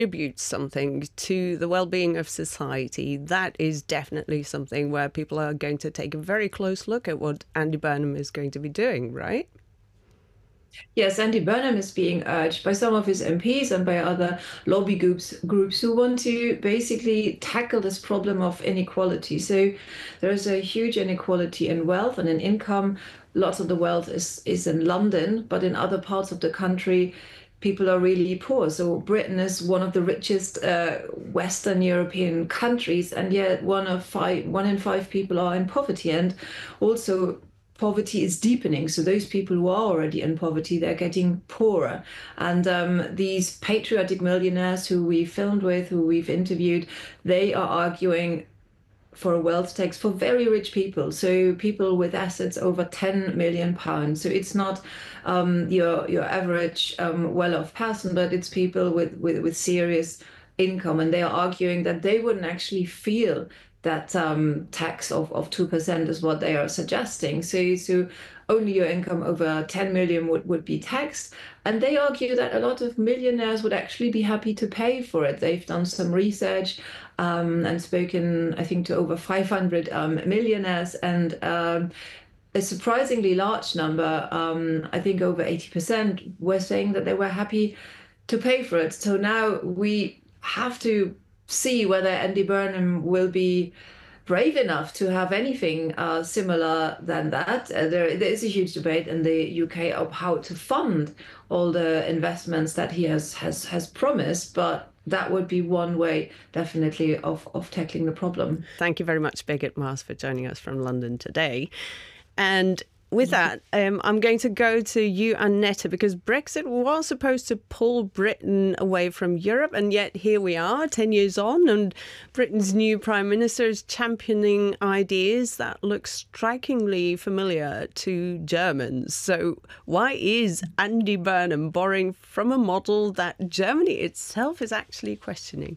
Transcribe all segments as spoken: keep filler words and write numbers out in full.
contributes something to the well-being of society, that is definitely something where people are going to take a very close look at what Andy Burnham is going to be doing, right? Yes, Andy Burnham is being urged by some of his M Ps and by other lobby groups groups who want to basically tackle this problem of inequality. So there is a huge inequality in wealth and in income. Lots of the wealth is is in London, but in other parts of the country, people are really poor. So Britain is one of the richest uh, Western European countries, and yet one of five, one in five people are in poverty. And also poverty is deepening. So those people who are already in poverty, they're getting poorer. And um, these patriotic millionaires who we filmed with, who we've interviewed, they are arguing for a wealth tax for very rich people. So people with assets over ten million pounds. So it's not um, your your average um, well-off person, but it's people with, with, with serious income. And they are arguing that they wouldn't actually feel that um, tax of, of two percent is what they are suggesting. So, so only your income over ten million would, would be taxed. And they argue that a lot of millionaires would actually be happy to pay for it. They've done some research um, and spoken, I think, to over five hundred um, millionaires. And um, a surprisingly large number, um, I think over eighty percent, were saying that they were happy to pay for it. So now we have to see whether Andy Burnham will be brave enough to have anything uh, similar than that. Uh, there, there is a huge debate in the U K of how to fund all the investments that he has has has promised, but that would be one way, definitely, of, of tackling the problem. Thank you very much, Birgit Maas, for joining us from London today. And with that, um, I'm going to go to you, Annette, because Brexit was supposed to pull Britain away from Europe, and yet here we are, ten years on, and Britain's new Prime Minister is championing ideas that look strikingly familiar to Germans. So why is Andy Burnham borrowing from a model that Germany itself is actually questioning?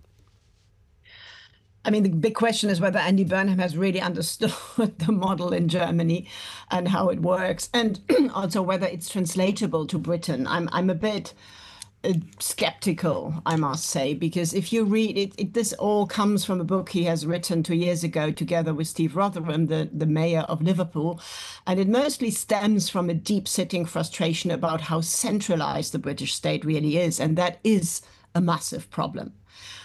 I mean, the big question is whether Andy Burnham has really understood the model in Germany and how it works, and also whether it's translatable to Britain. I'm I'm a bit uh, skeptical, I must say, because if you read it, it, this all comes from a book he has written two years ago together with Steve Rotherham, the, the mayor of Liverpool, and it mostly stems from a deep-sitting frustration about how centralized the British state really is, and that is a massive problem.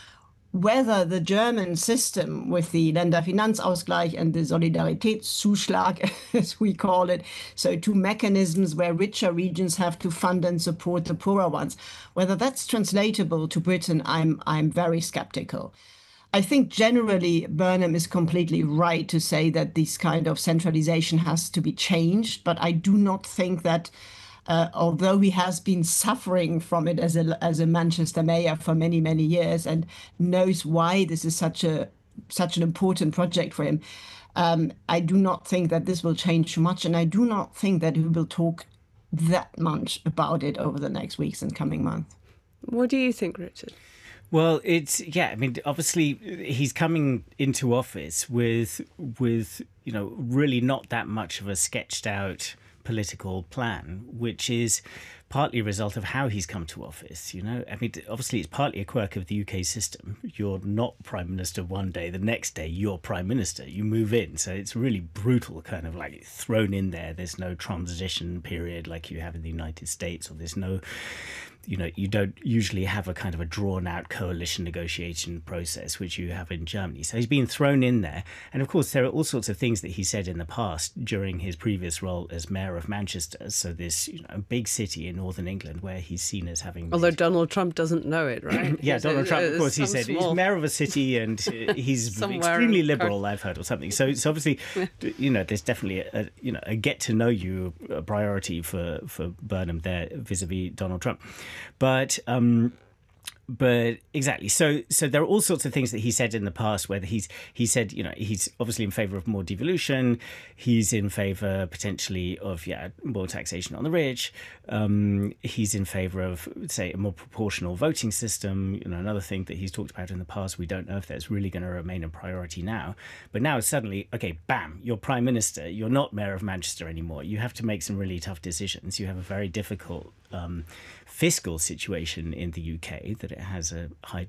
Whether the German system with the Länderfinanzausgleich and the Solidaritätszuschlag, as we call it, so two mechanisms where richer regions have to fund and support the poorer ones, whether that's translatable to Britain, I'm, I'm very skeptical. I think generally Burnham is completely right to say that this kind of centralization has to be changed, but I do not think that Uh, although he has been suffering from it as a as a Manchester mayor for many many years and knows why this is such a such an important project for him, um, I do not think that this will change too much, and I do not think that he will talk that much about it over the next weeks and coming months. What do you think, Richard? Well, it's yeah. I mean, obviously, he's coming into office with with you know really not that much of a sketched out political plan, which is partly a result of how he's come to office. You know, I mean, obviously, it's partly a quirk of the U K system. You're not prime minister one day, the next day you're prime minister. You move in, so it's really brutal, kind of like thrown in there. There's no transition period like you have in the United States, or there's no. You know, you don't usually have a kind of a drawn-out coalition negotiation process, which you have in Germany. So he's been thrown in there. And, of course, there are all sorts of things that he said in the past during his previous role as mayor of Manchester. So this, you know, big city in northern England where he's seen as having... Although made... Donald Trump doesn't know it, right? yeah, he's Donald a, Trump, of course, he said small... he's mayor of a city and uh, he's extremely liberal, I've heard, or something. So it's obviously, you know, there's definitely a, you know, a get-to-know-you priority for, for Burnham there vis-a-vis Donald Trump. But um, but exactly. So so there are all sorts of things that he said in the past, whether he's he said, you know, he's obviously in favour of more devolution. He's in favour potentially of, yeah, more taxation on the rich. Um, he's in favour of, say, a more proportional voting system. You know, another thing that he's talked about in the past. We don't know if that's really going to remain a priority now. But now suddenly, OK, bam, you're prime minister. You're not mayor of Manchester anymore. You have to make some really tough decisions. You have a very difficult um, fiscal situation in the U K that it has a high